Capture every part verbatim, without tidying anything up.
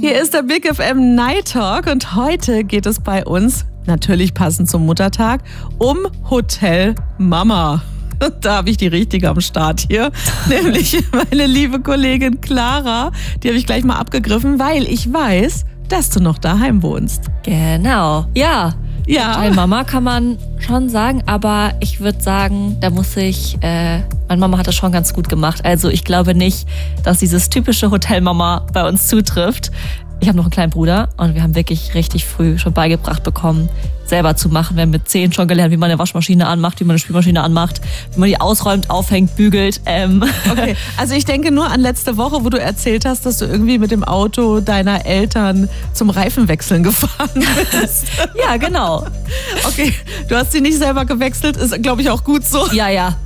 Hier ist der Big F M Night Talk und heute geht es bei uns, natürlich passend zum Muttertag, um Hotel Mama. Da habe ich die Richtige am Start hier, nämlich meine liebe Kollegin Clara. Die habe ich gleich mal abgegriffen, weil ich weiß, dass du noch daheim wohnst. Genau, ja. Ja. Hotel Mama kann man schon sagen, aber ich würde sagen, da muss ich, äh, meine Mama hat das schon ganz gut gemacht. Also ich glaube nicht, dass dieses typische Hotel Mama bei uns zutrifft. Ich habe noch einen kleinen Bruder und wir haben wirklich richtig früh schon beigebracht bekommen, selber zu machen. Wir haben mit zehn schon gelernt, wie man eine Waschmaschine anmacht, wie man eine Spülmaschine anmacht, wie man die ausräumt, aufhängt, bügelt. Ähm. Okay, also ich denke nur an letzte Woche, wo du erzählt hast, dass du irgendwie mit dem Auto deiner Eltern zum Reifenwechseln gefahren bist. Ja, genau. Okay, du hast sie nicht selber gewechselt, ist glaube ich auch gut so. Ja, ja.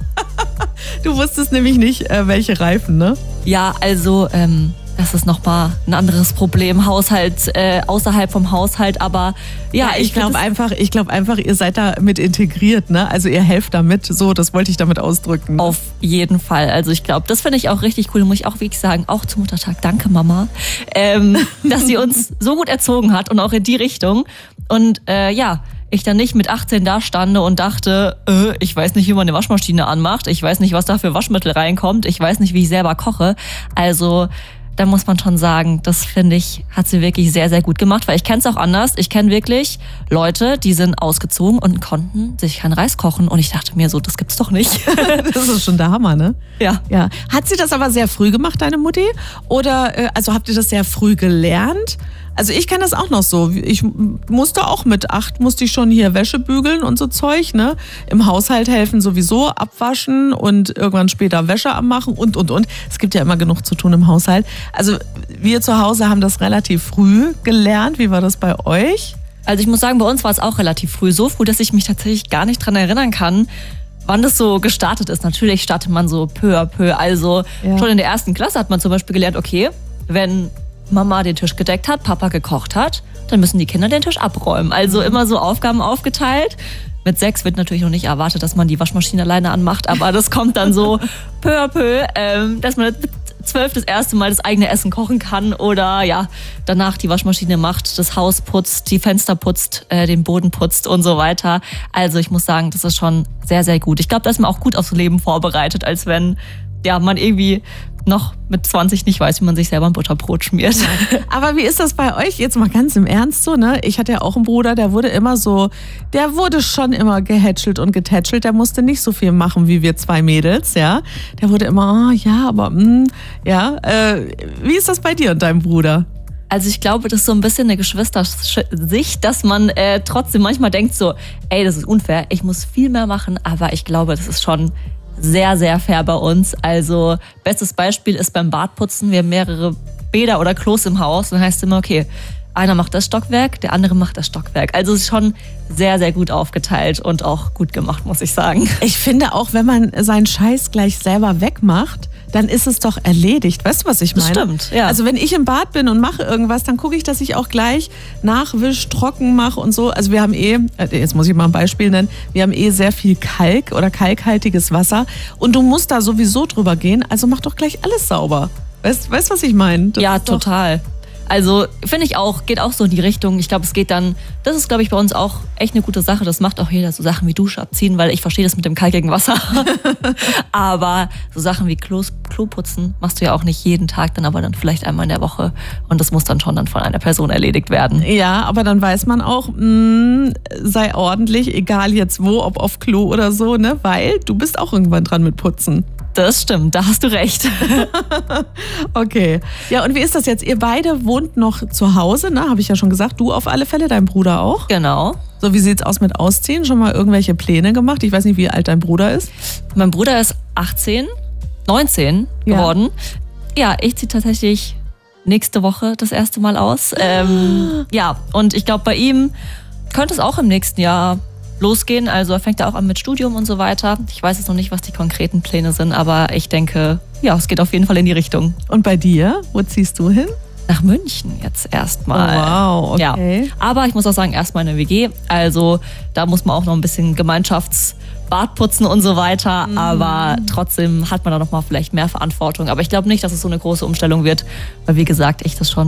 Du wusstest nämlich nicht, welche Reifen, ne? Ja, also ähm, das ist nochmal ein anderes Problem, Haushalt, äh, außerhalb vom Haushalt, aber ja, ja ich, ich glaube einfach, ich glaube einfach, ihr seid da mit integriert, ne? Also ihr helft damit, so, das wollte ich damit ausdrücken. Auf jeden Fall, also ich glaube, das finde ich auch richtig cool, muss ich auch wirklich sagen, auch zum Muttertag, danke Mama, ähm, dass sie uns so gut erzogen hat und auch in die Richtung und äh, ja, ich dann nicht mit achtzehn da stande und dachte, äh, ich weiß nicht, wie man eine Waschmaschine anmacht, ich weiß nicht, was da für Waschmittel reinkommt, ich weiß nicht, wie ich selber koche, also da muss man schon sagen, das finde ich, hat sie wirklich sehr, sehr gut gemacht, weil ich kenne es auch anders. Ich kenne wirklich Leute, die sind ausgezogen und konnten sich keinen Reis kochen und ich dachte mir so, das gibt's doch nicht. Das ist schon der Hammer, ne? Ja. Ja. Hat sie das aber sehr früh gemacht, deine Mutti? Oder äh, also habt ihr das sehr früh gelernt? Also ich kenne das auch noch so. Ich musste auch mit acht, musste ich schon hier Wäsche bügeln und so Zeug, ne? Im Haushalt helfen sowieso, abwaschen und irgendwann später Wäsche abmachen und, und, und. Es gibt ja immer genug zu tun im Haushalt. Also wir zu Hause haben das relativ früh gelernt. Wie war das bei euch? Also ich muss sagen, bei uns war es auch relativ früh. So früh, dass ich mich tatsächlich gar nicht dran erinnern kann, wann das so gestartet ist. Natürlich startet man so peu à peu. Also ja. Schon in der ersten Klasse hat man zum Beispiel gelernt, okay, wenn Mama den Tisch gedeckt hat, Papa gekocht hat, dann müssen die Kinder den Tisch abräumen. Also immer so Aufgaben aufgeteilt. Mit sechs wird natürlich noch nicht erwartet, dass man die Waschmaschine alleine anmacht, aber das kommt dann so peu à peu, ähm, dass man mit zwölf das erste Mal das eigene Essen kochen kann oder ja, danach die Waschmaschine macht, das Haus putzt, die Fenster putzt, äh, den Boden putzt und so weiter. Also ich muss sagen, das ist schon sehr, sehr gut. Ich glaube, da ist man auch gut aufs Leben vorbereitet, als wenn ja, man irgendwie noch mit zwanzig nicht weiß, wie man sich selber ein Butterbrot schmiert. Aber wie ist das bei euch jetzt mal ganz im Ernst so, ne? Ich hatte ja auch einen Bruder, der wurde immer so, der wurde schon immer gehätschelt und getätschelt. Der musste nicht so viel machen wie wir zwei Mädels, ja? Der wurde immer, oh, ja, aber, mh, ja. Äh, wie ist das bei dir und deinem Bruder? Also ich glaube, das ist so ein bisschen eine Geschwistersicht, dass man äh, trotzdem manchmal denkt so, ey, das ist unfair, ich muss viel mehr machen, aber ich glaube, das ist schon sehr, sehr fair bei uns. Also bestes Beispiel ist beim Badputzen. Wir haben mehrere Bäder oder Klos im Haus. Dann heißt es immer, okay, einer macht das Stockwerk, der andere macht das Stockwerk. Also es ist schon sehr, sehr gut aufgeteilt und auch gut gemacht, muss ich sagen. Ich finde auch, wenn man seinen Scheiß gleich selber wegmacht, dann ist es doch erledigt. Weißt du, was ich meine? Das stimmt, ja. Also wenn ich im Bad bin und mache irgendwas, dann gucke ich, dass ich auch gleich nachwisch, trocken mache und so. Also wir haben eh, jetzt muss ich mal ein Beispiel nennen, wir haben eh sehr viel Kalk oder kalkhaltiges Wasser und du musst da sowieso drüber gehen, also mach doch gleich alles sauber. Weißt du, was ich meine? Ja, total. Also finde ich auch, geht auch so in die Richtung. Ich glaube, es geht dann, das ist, glaube ich, bei uns auch echt eine gute Sache. Das macht auch jeder, so Sachen wie Dusche abziehen, weil ich verstehe das mit dem kalkigen Wasser. Aber so Sachen wie Klos, Kloputzen machst du ja auch nicht jeden Tag, dann aber dann vielleicht einmal in der Woche. Und das muss dann schon dann von einer Person erledigt werden. Ja, aber dann weiß man auch, mh, sei ordentlich, egal jetzt wo, ob auf Klo oder so, ne? Weil du bist auch irgendwann dran mit Putzen. Das stimmt, da hast du recht. Okay. Ja, und wie ist das jetzt? Ihr beide wohnt noch zu Hause, ne? Habe ich ja schon gesagt. Du auf alle Fälle, dein Bruder auch? Genau. So, wie sieht's aus mit Ausziehen? Schon mal irgendwelche Pläne gemacht? Ich weiß nicht, wie alt dein Bruder ist. Mein Bruder ist achtzehn, neunzehn geworden. Ja, ja, ich ziehe tatsächlich nächste Woche das erste Mal aus. Ähm, ja, und ich glaube, bei ihm könnte es auch im nächsten Jahr losgehen. Also er fängt da auch an mit Studium und so weiter. Ich weiß jetzt noch nicht, was die konkreten Pläne sind, aber ich denke, ja, es geht auf jeden Fall in die Richtung. Und bei dir? Wo ziehst du hin? Nach München jetzt erstmal. Oh, wow, okay. Ja. Aber ich muss auch sagen, erstmal eine W G. Also da muss man auch noch ein bisschen Gemeinschaftsbad putzen und so weiter. Mhm. Aber trotzdem hat man da noch mal vielleicht mehr Verantwortung. Aber ich glaube nicht, dass es so eine große Umstellung wird, weil wie gesagt, ich das schon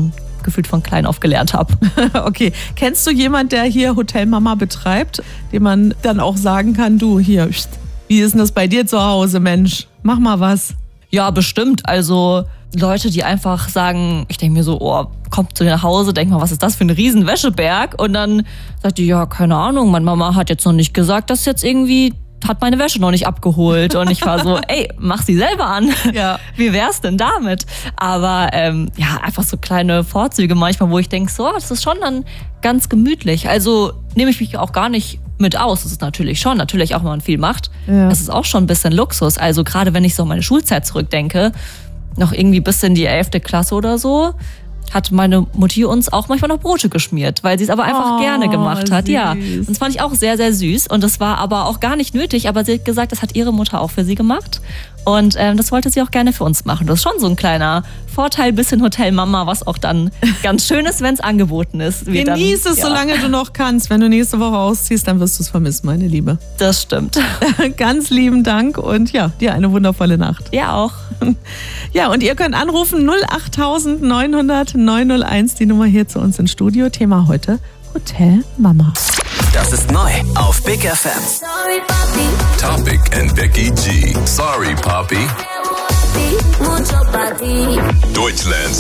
gefühlt von klein auf gelernt habe. Okay. Kennst du jemanden, der hier Hotelmama betreibt, dem man dann auch sagen kann, du hier, wie ist denn das bei dir zu Hause, Mensch? Mach mal was. Ja, bestimmt. Also Leute, die einfach sagen, ich denke mir so, oh, kommt zu dir nach Hause, denk mal, was ist das für ein riesen Wäscheberg? Und dann sagt die, ja, keine Ahnung, meine Mama hat jetzt noch nicht gesagt, dass jetzt irgendwie hat meine Wäsche noch nicht abgeholt. Und ich war so, ey, mach sie selber an. Ja. Wie wär's denn damit? Aber ähm, ja, einfach so kleine Vorzüge manchmal, wo ich denke, so, das ist schon dann ganz gemütlich. Also nehme ich mich auch gar nicht mit aus. Das ist natürlich schon, natürlich auch, wenn man viel macht. Ja. Das ist auch schon ein bisschen Luxus. Also gerade wenn ich so an meine Schulzeit zurückdenke, noch irgendwie bis in die elfte Klasse oder so, hat meine Mutti uns auch manchmal noch Brote geschmiert, weil sie es aber einfach oh, gerne gemacht hat. süß. Ja, und das fand ich auch sehr, sehr süß. Und das war aber auch gar nicht nötig. Aber sie hat gesagt, das hat ihre Mutter auch für sie gemacht. Und ähm, das wollte sie auch gerne für uns machen. Das ist schon so ein kleiner Vorteil, bisschen Hotelmama, was auch dann ganz schön ist, wenn es angeboten ist. Genieß dann, es, ja. solange du noch kannst. Wenn du nächste Woche ausziehst, dann wirst du es vermissen, meine Liebe. Das stimmt. Ganz lieben Dank und ja, dir eine wundervolle Nacht. Ja, auch. Ja, und ihr könnt anrufen null acht neun hundert neun null eins, die Nummer hier zu uns ins Studio. Thema heute Hotel Mama. Das ist neu auf Big F M. Sorry, papi. Topic and Becky G. Sorry, Papi. Mucho pa' ti. Deutschlands